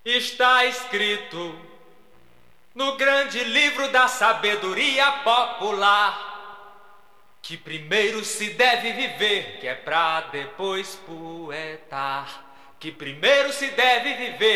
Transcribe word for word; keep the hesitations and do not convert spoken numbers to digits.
Está escrito no grande livro da sabedoria popular que primeiro se deve viver, que é pra depois poetar. Que primeiro se deve viver,